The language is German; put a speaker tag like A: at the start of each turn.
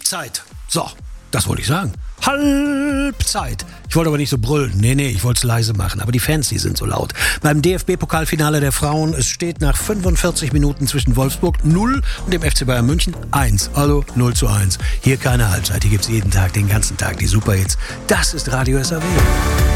A: Halbzeit. So, das wollte ich sagen. Halbzeit. Ich wollte aber nicht so brüllen. Nee, ich wollte es leise machen. Aber die Fans, die sind so laut. Beim DFB-Pokalfinale der Frauen, es steht nach 45 Minuten zwischen Wolfsburg 0 und dem FC Bayern München 1. Also 0:1. Hier keine Halbzeit. Hier gibt es jeden Tag, den ganzen Tag die Superhits. Das ist Radio SAW.